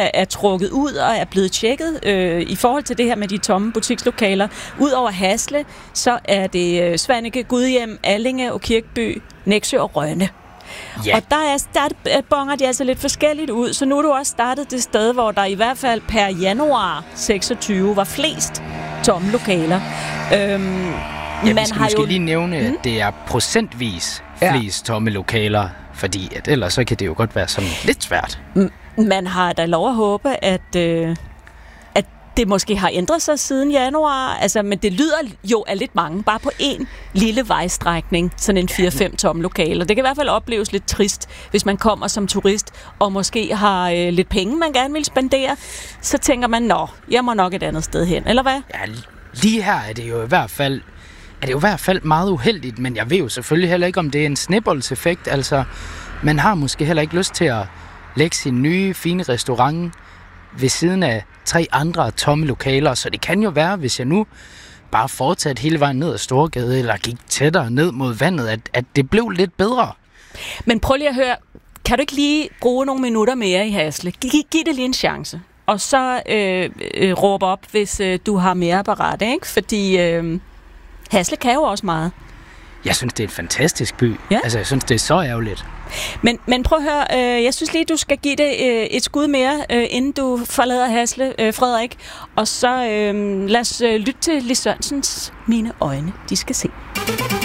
er trukket ud og er blevet tjekket i forhold til det her med de tomme butikslokaler. Udover Hasle, så er det Svaneke, Gudhjem, Allinge og Kirkeby, Nexø og Rønne. Ja. Og der bonger de altså lidt forskelligt ud, så nu er du også startet det sted, hvor der i hvert fald per januar 26 var flest tomme lokaler. Vi skal måske lige nævne, at det er procentvis flest tomme lokaler, fordi at ellers så kan det jo godt være sådan lidt svært. Man har da lov at håbe, at det måske har ændret sig siden januar, altså, men det lyder jo af lidt mange, bare på en lille vejstrækning, sådan en 4-5 tomme lokaler. Det kan i hvert fald opleves lidt trist, hvis man kommer som turist, og måske har lidt penge, man gerne vil spendere, så tænker man, jeg må nok et andet sted hen, eller hvad? Ja, lige her er det jo i hvert fald meget uheldigt, men jeg ved jo selvfølgelig heller ikke, om det er en snibboldseffekt, altså, man har måske heller ikke lyst til at lægge sin nye, fine restaurant ved siden af 3 andre tomme lokaler, så det kan jo være, hvis jeg nu bare fortsatte hele vejen ned ad Storgade, eller gik tættere ned mod vandet, at det blev lidt bedre. Men prøv lige at høre, kan du ikke lige bruge nogle minutter mere i Hasle? Giv det lige en chance, og så råb op, hvis du har mere apparat, ikke? Fordi Hasle kan jo også meget. Jeg synes, det er en fantastisk by. Ja. Altså, jeg synes, det er så ærgerligt. Men prøv at høre, jeg synes lige, du skal give det et skud mere, inden du forlader Hasle, Frederik. Og så lad os lytte til Lis Sørensens Mine øjne, de skal se.